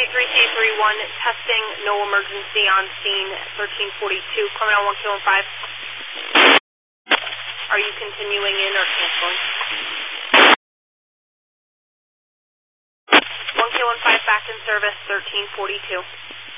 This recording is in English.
3C31, testing, no emergency on scene, 1342, coming on 1K15. Are you continuing in or canceling? 1K15 back in service, 1342.